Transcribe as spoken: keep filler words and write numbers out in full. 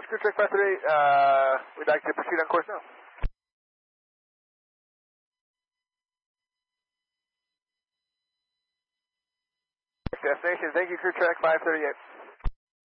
Approach Crew Track five thirty-eight, uh, we'd like to proceed on course now. Destination, thank you, Crew Track five thirty-eight.